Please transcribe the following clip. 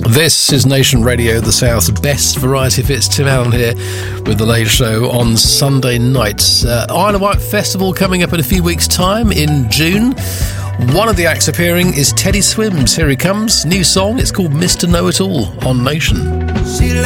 This is Nation Radio, the South's best variety hits. Tim Allen here with The Late Show on Sunday nights. Isle of Wight Festival coming up in a few weeks' time in June. One of the acts appearing is Teddy Swims. Here he comes. New song. It's called Mr. Know-It-All on Nation.